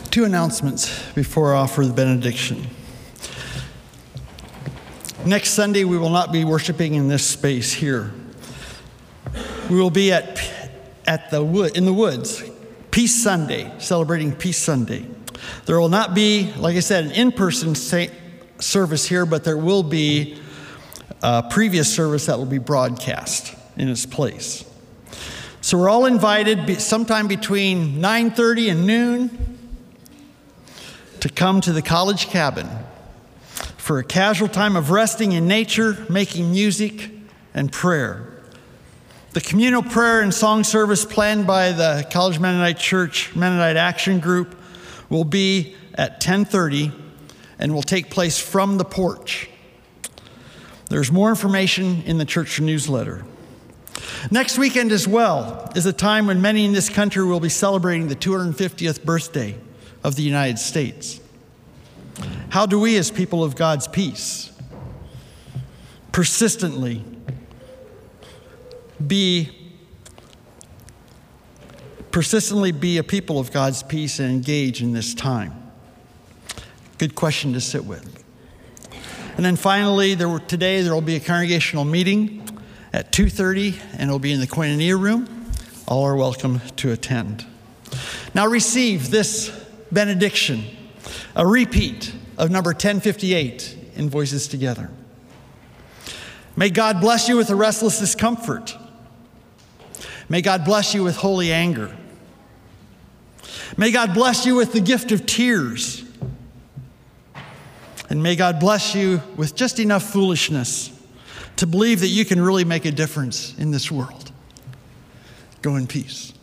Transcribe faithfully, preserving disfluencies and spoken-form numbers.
Two announcements before I offer the benediction. Next Sunday, we will not be worshiping in this space here. We will be at, at the wood, in the woods, Peace Sunday, celebrating Peace Sunday. There will not be, like I said, an in-person service here, but there will be a previous service that will be broadcast in its place. So we're all invited sometime between nine thirty and noon to come to the college cabin for a casual time of resting in nature, making music, and prayer. The communal prayer and song service planned by the College Mennonite Church Mennonite Action Group will be at ten thirty and will take place from the porch. There's more information in the church newsletter. Next weekend as well is a time when many in this country will be celebrating the two hundred fiftieth birthday of the United States. How do we as people of God's peace persistently be persistently be a people of God's peace and engage in this time? Good question to sit with. And then finally, there were, today there will be a congregational meeting at two thirty, and it will be in the Koinonia room. All are welcome to attend. Now receive this benediction, a repeat of number ten fifty-eight in Voices Together. May God bless you with a restless discomfort. May God bless you with holy anger. May God bless you with the gift of tears. And may God bless you with just enough foolishness to believe that you can really make a difference in this world. Go in peace.